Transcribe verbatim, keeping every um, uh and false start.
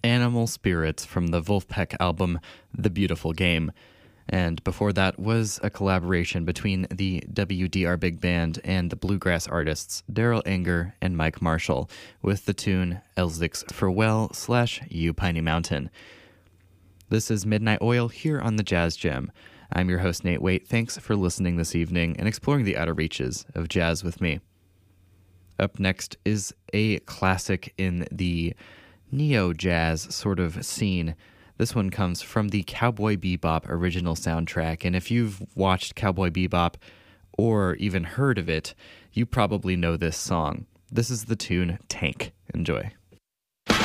Animal Spirits from the Wolfpack album The Beautiful Game. And before that was a collaboration between the W D R Big Band and the bluegrass artists Daryl Anger and Mike Marshall with the tune Elsvik's Farewell slash You Piney Mountain. This is Midnight Oil here on the Jazz Gem. I'm your host, Nate Waite. Thanks for listening this evening and exploring the outer reaches of jazz with me. Up next is a classic in the neo-jazz sort of scene. This one comes from the Cowboy Bebop original soundtrack, and if you've watched Cowboy Bebop or even heard of it, you probably know this song. This is the tune Tank. Enjoy.